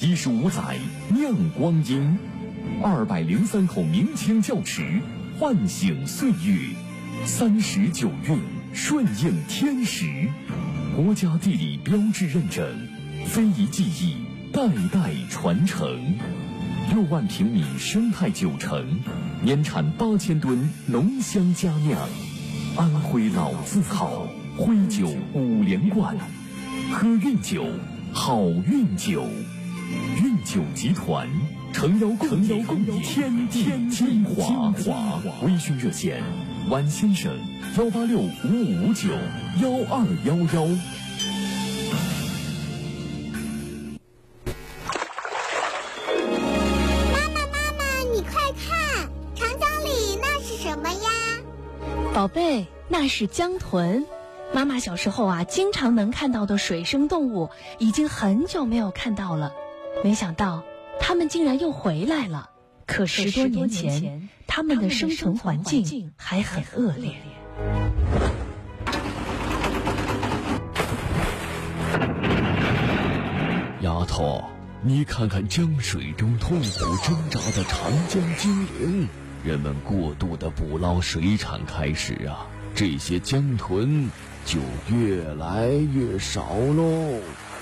75载酿光阴，203口明清窖池唤醒岁月，39韵顺应天时，国家地理标志认证，非遗技艺代代传承，6万平米生态酒城，年产8000吨浓香佳酿，安徽老字号，徽酒5连冠，喝韵酒，好运酒。韵酒集团诚邀共饮天地精华。微醺热线：宛先生18655591211。 宝贝，那是江豚。妈妈小时候啊，经常能看到的水生动物，已经很久没有看到了。没想到，它们竟然又回来了。可10多年前，它们的生存环境还很恶劣。 丫头，你看看江水中痛苦挣扎的长江精灵。人们过度的捕捞水产开始啊，这些江豚就越来越少喽。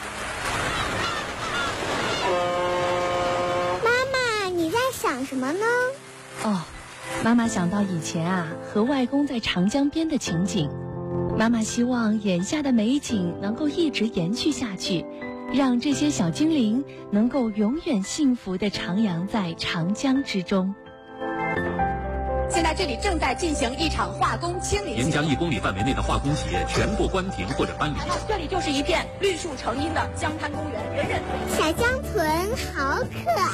妈妈，你在想什么呢？ 妈妈想到以前啊，和外公在长江边的情景。妈妈希望眼下的美景能够一直延续下去，让这些小精灵能够永远幸福地徜徉在长江之中。 现在这里正在进行一场化工清理， 沿江1公里范围内的化工企业全部关停或者搬离。 这里就是一片绿树成荫的江滩公园，人人小江豚好可